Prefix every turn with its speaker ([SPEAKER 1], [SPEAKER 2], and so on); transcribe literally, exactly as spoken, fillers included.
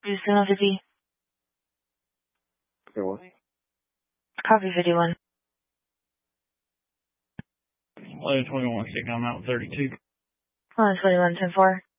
[SPEAKER 1] Houston L V P.
[SPEAKER 2] Okay, what?
[SPEAKER 1] Copy fifty-one.
[SPEAKER 3] eleven twenty-one, stick, I'm out thirty-two.
[SPEAKER 1] eleven twenty-one, ten four.